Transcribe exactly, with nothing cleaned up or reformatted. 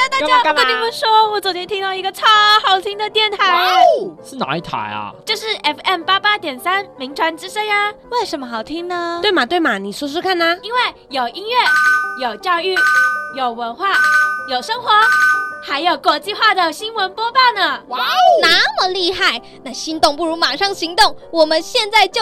家大家，我跟你们说，我昨天听到一个超好听的电台。哇哦，是哪一台啊？ 就是 F M 八八点三名传之声呀。为什么好听呢？ 对嘛对嘛，你说说看啊。 因为有音乐，有教育，有文化，有生活，还有国际化的新闻播报呢。 哇哦，那么厉害！那心动不如马上行动，我们现在就